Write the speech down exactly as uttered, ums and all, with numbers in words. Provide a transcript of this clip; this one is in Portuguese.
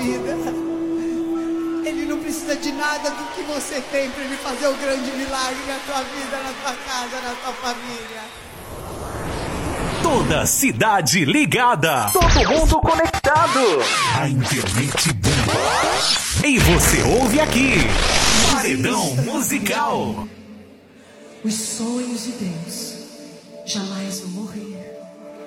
vida. Ele não precisa de nada do que você tem para ele fazer o grande milagre na tua vida, na tua casa, na tua família. Toda cidade ligada. Todo mundo conectado. A internet bomba. E você ouve aqui. Paredão Musical. Os sonhos de Deus jamais vão morrer.